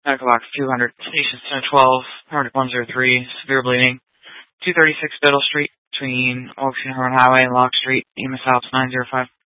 medical box 200, stations 1012, Harmonic 103, severe bleeding, 236 Biddle Street, between Oak and Herman Highway and Lock Street, EMS Alps 905.